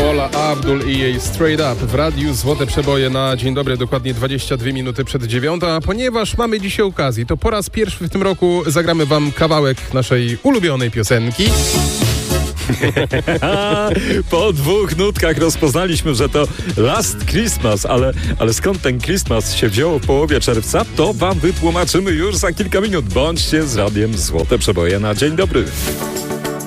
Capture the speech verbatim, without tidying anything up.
Paula Abdul i jej Straight Up w radiu Złote Przeboje na dzień dobry, dokładnie dwadzieścia dwie minuty przed dziewiątą, a ponieważ mamy dzisiaj okazję, to po raz pierwszy w tym roku zagramy wam kawałek naszej ulubionej piosenki. Po dwóch nutkach rozpoznaliśmy, że to Last Christmas, ale, ale skąd ten Christmas się wziął w połowie czerwca, to wam wytłumaczymy już za kilka minut. Bądźcie z radiem Złote Przeboje na dzień dobry.